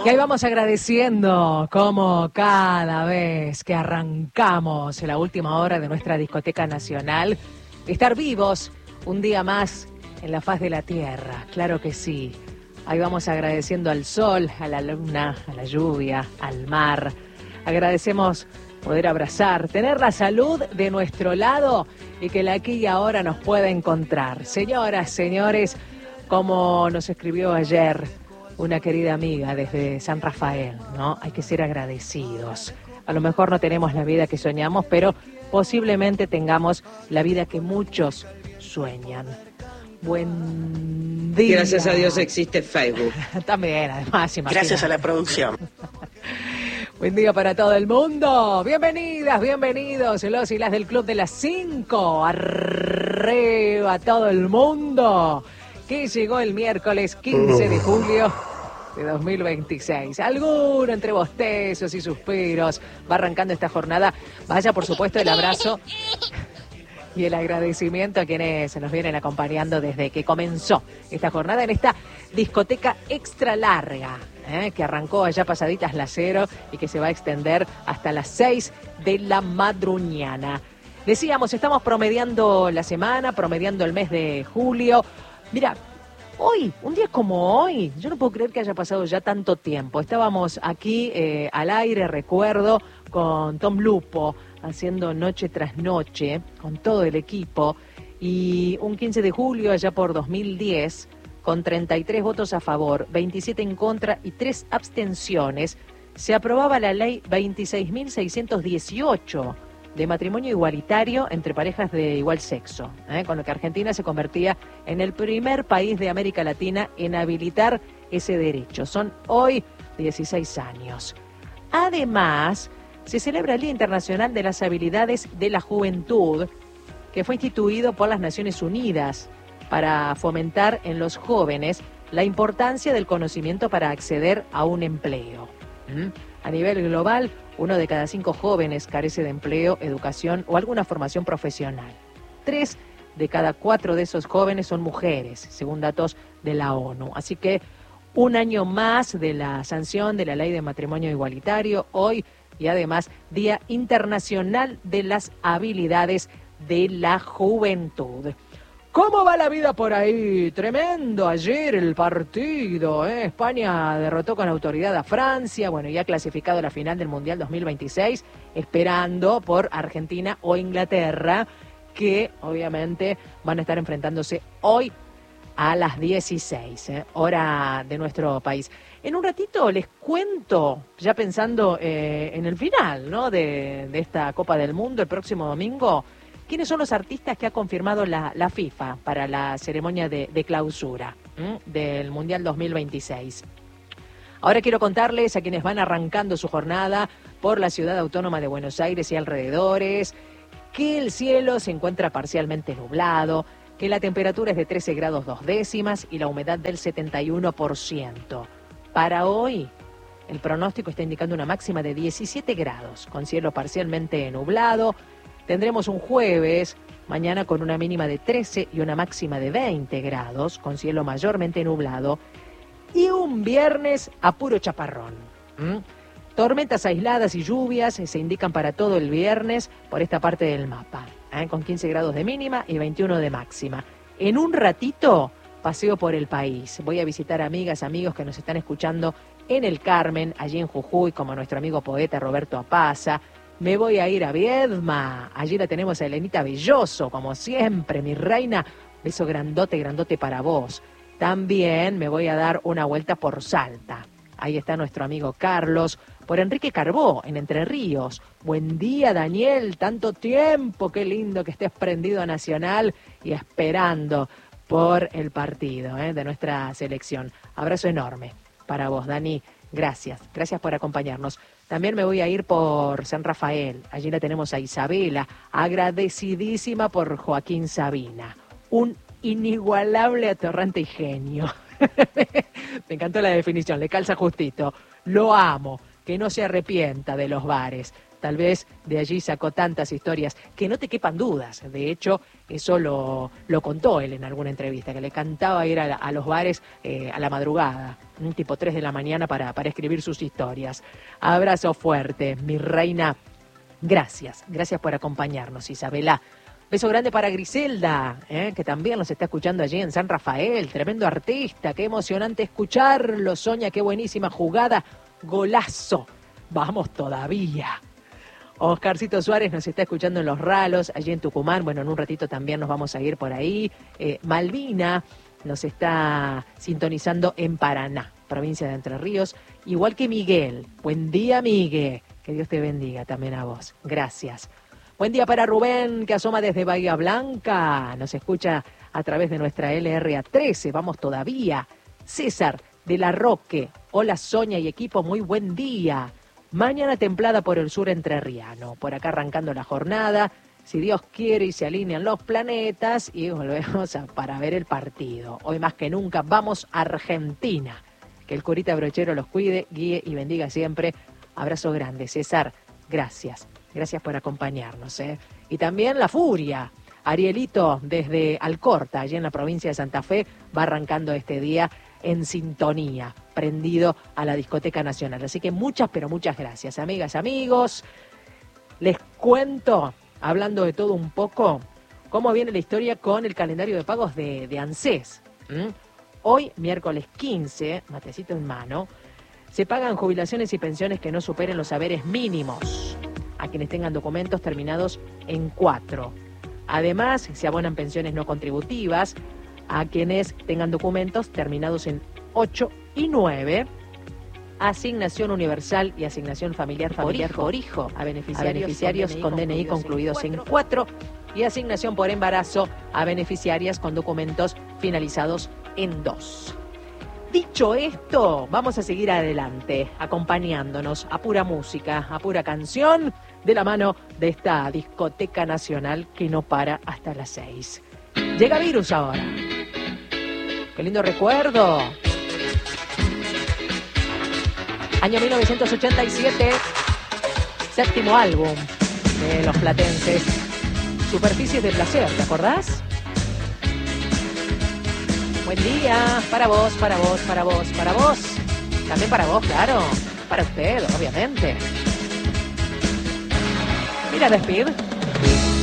Y ahí vamos agradeciendo como cada vez que arrancamos en la última hora de nuestra discoteca nacional, estar vivos un día más en la faz de la tierra, claro que sí. Ahí vamos agradeciendo al sol, a la luna, a la lluvia, al mar. Agradecemos poder abrazar, tener la salud de nuestro lado y que la aquí y ahora nos pueda encontrar. Señoras, señores, como nos escribió ayer una querida amiga desde San Rafael, ¿no? Hay que ser agradecidos. A lo mejor no tenemos la vida que soñamos, pero posiblemente tengamos la vida que muchos sueñan. Buen día. Gracias a Dios existe Facebook. También, además, imagínate. Gracias a la producción. Buen día para todo el mundo. Bienvenidas, bienvenidos los y las del Club de las 5. Arriba todo el mundo. Que llegó el miércoles 15 de julio de 2026. Alguno entre bostezos y suspiros va arrancando esta jornada. Vaya, por supuesto, el abrazo y el agradecimiento a quienes nos vienen acompañando desde que comenzó esta jornada en esta discoteca extra larga, que arrancó allá pasaditas las 0 y que se va a extender hasta las 6 de la madruñana. Decíamos, estamos promediando la semana, promediando el mes de julio. Mira, hoy, un día como hoy, yo no puedo creer que haya pasado ya tanto tiempo. Estábamos aquí al aire, recuerdo, con Tom Lupo, haciendo noche tras noche, con todo el equipo, y un 15 de julio, allá por 2010, con 33 votos a favor, 27 en contra y 3 abstenciones, se aprobaba la ley 26.618, de matrimonio igualitario entre parejas de igual sexo, con lo que Argentina se convertía en el primer país de América Latina en habilitar ese derecho. Son hoy 16 años. Además, se celebra el Día Internacional de las Habilidades de la Juventud, que fue instituido por las Naciones Unidas para fomentar en los jóvenes la importancia del conocimiento para acceder a un empleo. A nivel global, 1 de cada 5 jóvenes carece de empleo, educación o alguna formación profesional. 3 de cada 4 de esos jóvenes son mujeres, según datos de la ONU. Así que un año más de la sanción de la ley de matrimonio igualitario hoy, y además Día Internacional de las Habilidades de la Juventud. ¿Cómo va la vida por ahí? Tremendo ayer el partido, ¿eh? España derrotó con autoridad a Francia, bueno, ya ha clasificado a la final del Mundial 2026, esperando por Argentina o Inglaterra, que obviamente van a estar enfrentándose hoy a las 16, hora de nuestro país. En un ratito les cuento, ya pensando en el final, ¿no?, de esta Copa del Mundo el próximo domingo, quiénes son los artistas que ha confirmado la FIFA para la ceremonia de clausura del Mundial 2026. Ahora quiero contarles a quienes van arrancando su jornada por la ciudad autónoma de Buenos Aires y alrededores, que el cielo se encuentra parcialmente nublado, que la temperatura es de 13 grados 2 décimas y la humedad del 71%. Para hoy, el pronóstico está indicando una máxima de 17 grados, con cielo parcialmente nublado. Tendremos un jueves, mañana con una mínima de 13 y una máxima de 20 grados, con cielo mayormente nublado. Y un viernes a puro chaparrón. Tormentas aisladas y lluvias se indican para todo el viernes por esta parte del mapa, con 15 grados de mínima y 21 de máxima. En un ratito paseo por el país. Voy a visitar amigas, amigos que nos están escuchando en el Carmen, allí en Jujuy, como nuestro amigo poeta Roberto Apaza. Me voy a ir a Viedma, allí la tenemos a Elenita Belloso, como siempre, mi reina. Beso grandote, grandote para vos. También me voy a dar una vuelta por Salta. Ahí está nuestro amigo Carlos, por Enrique Carbó, en Entre Ríos. Buen día, Daniel, tanto tiempo, qué lindo que estés prendido a Nacional y esperando por el partido de nuestra selección. Abrazo enorme para vos, Dani. Gracias por acompañarnos. También me voy a ir por San Rafael. Allí la tenemos a Isabela, agradecidísima por Joaquín Sabina. Un inigualable, atorrante y genio. Me encantó la definición, le calza justito. Lo amo, que no se arrepienta de los bares. Tal vez de allí sacó tantas historias que no te quepan dudas. De hecho, eso lo contó él en alguna entrevista, que le cantaba ir a los bares a la madrugada, tipo 3 de la mañana para escribir sus historias. Abrazo fuerte, mi reina. Gracias por acompañarnos, Isabela. Beso grande para Griselda, que también nos está escuchando allí en San Rafael. Tremendo artista, qué emocionante escucharlo. Soña, qué buenísima jugada. Golazo. Vamos todavía. Oscarcito Suárez nos está escuchando en Los Ralos, allí en Tucumán. Bueno, en un ratito también nos vamos a ir por ahí. Malvina nos está sintonizando en Paraná, provincia de Entre Ríos. Igual que Miguel. Buen día, Miguel. Que Dios te bendiga también a vos. Gracias. Buen día para Rubén, que asoma desde Bahía Blanca. Nos escucha a través de nuestra LRA 13. Vamos todavía. César de la Roque. Hola, Sonia y equipo. Muy buen día. Mañana templada por el sur entrerriano. Por acá arrancando la jornada. Si Dios quiere y se alinean los planetas. Y volvemos para ver el partido. Hoy más que nunca vamos a Argentina. Que el curita brochero los cuide, guíe y bendiga siempre. Abrazo grande, César. Gracias. Gracias por acompañarnos. Y también La Furia. Arielito desde Alcorta, allí en la provincia de Santa Fe, va arrancando este día en sintonía, prendido a la Discoteca Nacional. Así que muchas, pero muchas gracias, amigas, amigos. Les cuento, hablando de todo un poco, cómo viene la historia con el calendario de pagos de ANSES. Hoy, miércoles 15, matecito en mano, se pagan jubilaciones y pensiones que no superen los haberes mínimos a quienes tengan documentos terminados en 4. Además, se abonan pensiones no contributivas a quienes tengan documentos terminados en 8 y 9, asignación universal y asignación familiar por hijo a beneficiarios con DNI concluidos en 4 y asignación por embarazo a beneficiarias con documentos finalizados en 2. Dicho esto, vamos a seguir adelante, acompañándonos a pura música, a pura canción, de la mano de esta Discoteca Nacional que no para hasta las 6. Llega Virus ahora. Qué lindo recuerdo. Año 1987, séptimo álbum de Los Platenses. Superficies de placer, ¿te acordás? Buen día, para vos, para vos, para vos, para vos. También para vos, claro. Para usted, obviamente. Mira, Despid.